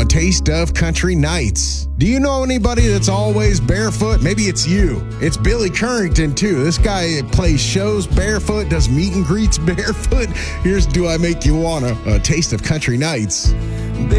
on Taste of Country Nights. Do you know anybody that's always barefoot? Maybe it's you. It's Billy Currington, too. This guy plays shows barefoot, does meet and greets barefoot. Here's Do I Make You Wanna, Taste of Country Nights.